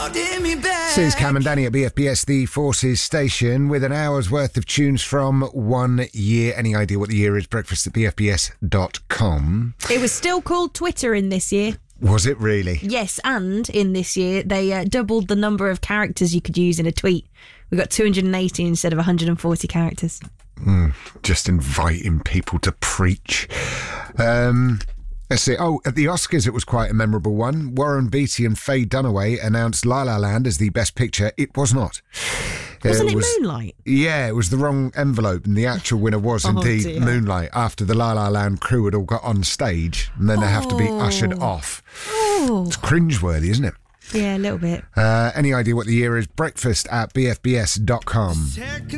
This is Cam and Danny at BFBS, the Forces station, with an hour's worth of tunes from 1 year. Any idea what the year is? Breakfast at BFBS.com. It was still called Twitter in this year. Was it really? Yes, and in this year, they doubled the number of characters you could use in a tweet. We got 280 instead of 140 characters. Just inviting people to preach. Let's see. Oh, at the Oscars, it was quite a memorable one. Warren Beatty and Faye Dunaway announced La La Land as the best picture. It was not. Wasn't it Moonlight? Yeah, it was the wrong envelope, and the actual winner was indeed dear. Moonlight, after the La La Land crew had all got on stage, and then they have to be ushered off. It's cringeworthy, isn't it? Yeah, a little bit. Any idea what the year is? Breakfast at BFBS.com.